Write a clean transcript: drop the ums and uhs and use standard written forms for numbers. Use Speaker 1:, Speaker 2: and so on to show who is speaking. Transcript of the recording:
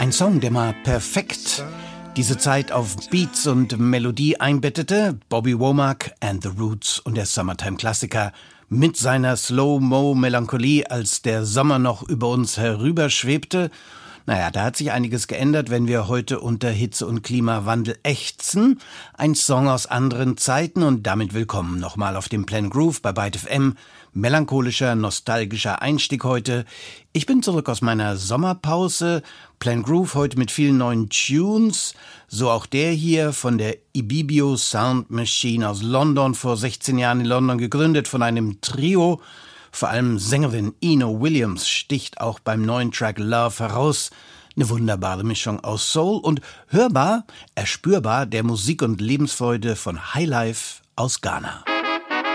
Speaker 1: Ein Song, der mal perfekt diese Zeit auf Beats und Melodie einbettete. Bobby Womack and the Roots und der Summertime-Klassiker mit seiner Slow-Mo-Melancholie, als der Sommer noch über uns herüberschwebte. Naja, da hat sich einiges geändert, wenn wir heute unter Hitze und Klimawandel ächzen. Ein Song aus anderen Zeiten und damit willkommen nochmal auf dem Planet Groove bei Byte FM. Melancholischer, nostalgischer Einstieg heute. Ich bin zurück aus meiner Sommerpause. Planet Groove heute mit vielen neuen Tunes. So auch der hier von der Ibibio Sound Machine aus London, vor 16 Jahren in London gegründet von einem Trio. Vor allem Sängerin Eno Williams sticht auch beim neuen Track Love heraus. Eine wunderbare Mischung aus Soul und hörbar, erspürbar der Musik und Lebensfreude von Highlife aus Ghana.